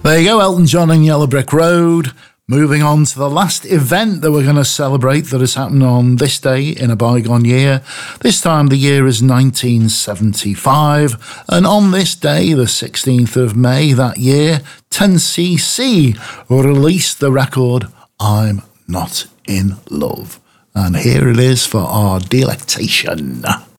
There you go, Elton John and Yellow Brick Road. Moving on to the last event that we're going to celebrate that has happened on this day in a bygone year. This time the year is 1975, and on this day, the 16th of May that year, 10cc released the record I'm Not in Love. And here it is for our delectation.